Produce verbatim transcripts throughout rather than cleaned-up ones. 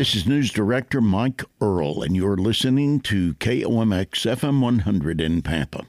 This is News Director Mike Earl, and you're listening to K O M X F M one hundred in Pampa.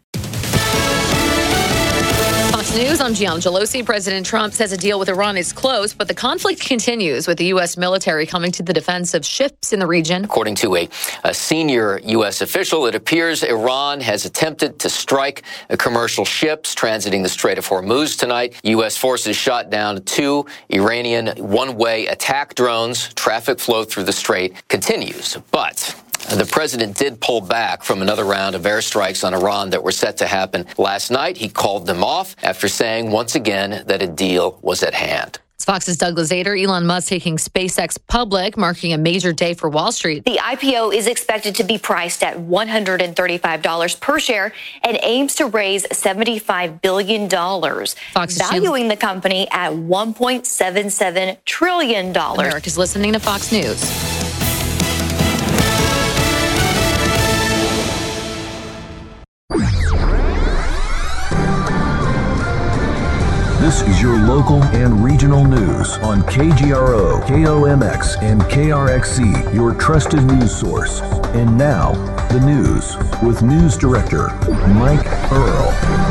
Fox News, I'm Gianna Gelosi. President Trump says a deal with Iran is close, but the conflict continues with the U S military coming to the defense of ships in the region. According to a, a senior U S official, it appears Iran has attempted to strike commercial ships transiting the Strait of Hormuz tonight. U S forces shot down two Iranian one-way attack drones. Traffic flow through the strait continues, but the president did pull back from another round of airstrikes on Iran that were set to happen last night. He called them off after saying once again that a deal was at hand. It's Fox's Douglas Ader. Elon Musk taking SpaceX public, marking a major day for Wall Street. The I P O is expected to be priced at one hundred thirty-five dollars per share and aims to raise seventy-five billion dollars, Fox valuing the company at one point seven seven trillion dollars. America's listening to Fox News. This is your local and regional news on K G R O, K O M X, and K R X C, your trusted news source. And now, the news with News Director Mike Earl.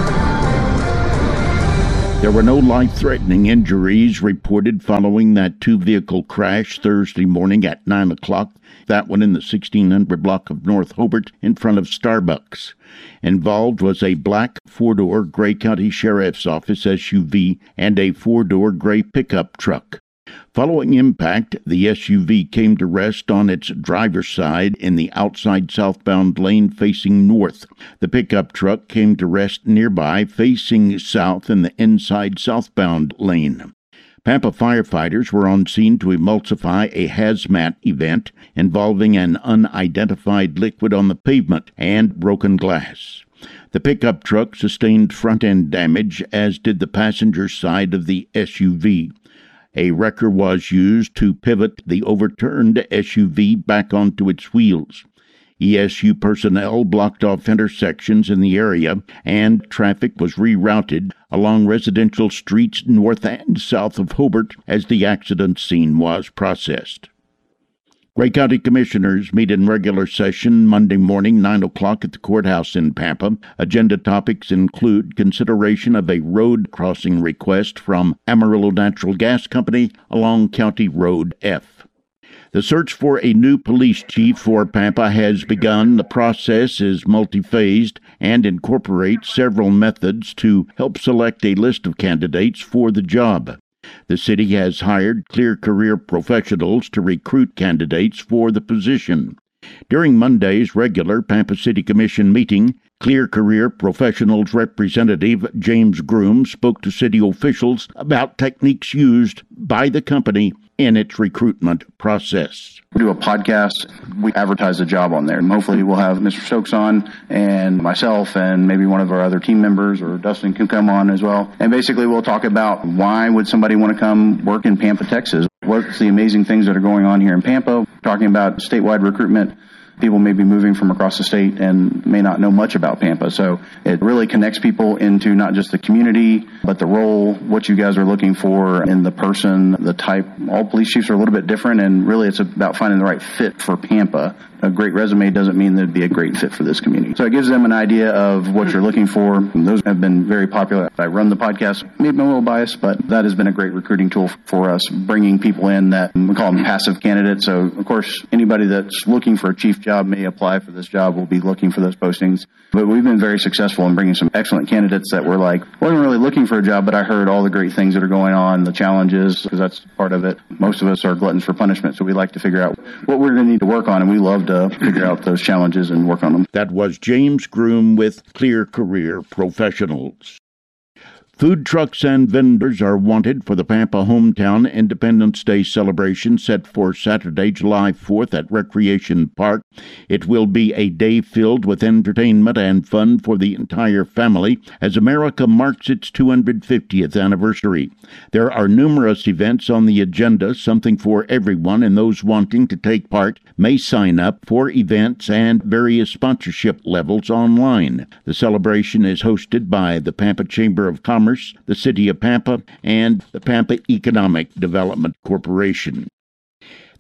There were no life-threatening injuries reported following that two-vehicle crash Thursday morning at nine o'clock, that one in the sixteen hundred block of North Hobart in front of Starbucks. Involved was a black four-door Gray County Sheriff's Office S U V and a four-door gray pickup truck. Following impact, the S U V came to rest on its driver's side in the outside southbound lane facing north. The pickup truck came to rest nearby facing south in the inside southbound lane. Pampa firefighters were on scene to emulsify a hazmat event involving an unidentified liquid on the pavement and broken glass. The pickup truck sustained front-end damage, as did the passenger side of the S U V. A wrecker was used to pivot the overturned S U V back onto its wheels. E S U personnel blocked off intersections in the area, and traffic was rerouted along residential streets north and south of Hobart as the accident scene was processed. Gray County Commissioners meet in regular session Monday morning, nine o'clock at the courthouse in Pampa. Agenda topics include consideration of a road crossing request from Amarillo Natural Gas Company along County Road F. The search for a new police chief for Pampa has begun. The process is multi-phased and incorporates several methods to help select a list of candidates for the job. The city has hired Clear Career Professionals to recruit candidates for the position. During Monday's regular Pampa City Commission meeting, Clear Career Professionals representative James Groom spoke to city officials about techniques used by the company in its recruitment process. We do a podcast. We advertise a job on there. And hopefully we'll have Mister Stokes on and myself and maybe one of our other team members, or Dustin can come on as well. And basically we'll talk about why would somebody want to come work in Pampa, Texas? What's the amazing things that are going on here in Pampa? Talking about statewide recruitment. People may be moving from across the state and may not know much about Pampa. So it really connects people into not just the community, but the role, what you guys are looking for in the person, the type. All police chiefs are a little bit different, and really it's about finding the right fit for Pampa. A great resume doesn't mean that it'd be a great fit for this community. So it gives them an idea of what you're looking for. And those have been very popular. I run the podcast, maybe I'm a little biased, but that has been a great recruiting tool for us, bringing people in that we call them passive candidates. So, of course, anybody that's looking for a chief job may apply for this job. We'll be looking for those postings. But we've been very successful in bringing some excellent candidates that were like, wasn't really looking for a job, but I heard all the great things that are going on, the challenges, because that's part of it. Most of us are gluttons for punishment, so we like to figure out what we're going to need to work on, and we love to figure out those challenges and work on them. That was James Groom with Clear Career Professionals. Food trucks and vendors are wanted for the Pampa Hometown Independence Day celebration set for Saturday, July fourth at Recreation Park. It will be a day filled with entertainment and fun for the entire family as America marks its two hundred fiftieth anniversary. There are numerous events on the agenda, something for everyone, and those wanting to take part may sign up for events and various sponsorship levels online. The celebration is hosted by the Pampa Chamber of Commerce, the City of Pampa, and the Pampa Economic Development Corporation.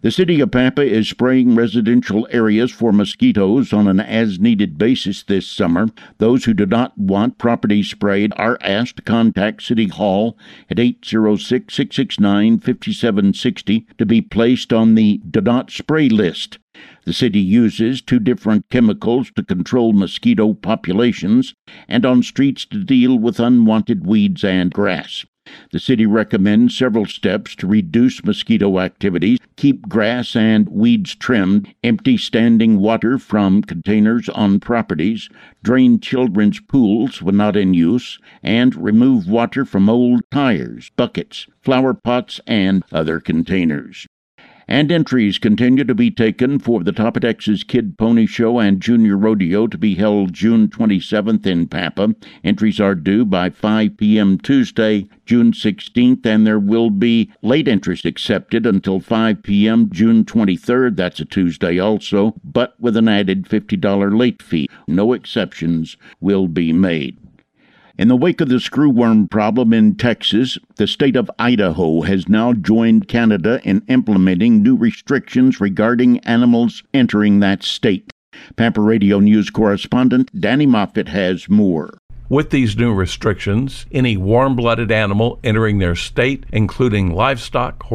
The city of Pampa is spraying residential areas for mosquitoes on an as-needed basis this summer. Those who do not want property sprayed are asked to contact City Hall at eight zero six, six six nine, five seven six zero to be placed on the Do Not Spray list. The city uses two different chemicals to control mosquito populations and on streets to deal with unwanted weeds and grass. The city recommends several steps to reduce mosquito activities: keep grass and weeds trimmed, empty standing water from containers on properties, drain children's pools when not in use, and remove water from old tires, buckets, flower pots, and other containers. And entries continue to be taken for the Topatexas Kid Pony Show and Junior Rodeo to be held June twenty-seventh in Pampa. Entries are due by five p.m. Tuesday, June sixteenth, and there will be late entries accepted until five p.m. June twenty-third. That's a Tuesday also, but with an added fifty dollars late fee. No exceptions will be made. In the wake of the screwworm problem in Texas, the state of Idaho has now joined Canada in implementing new restrictions regarding animals entering that state. Pampa Radio News correspondent Danny Moffett has more. With these new restrictions, any warm-blooded animal entering their state, including livestock,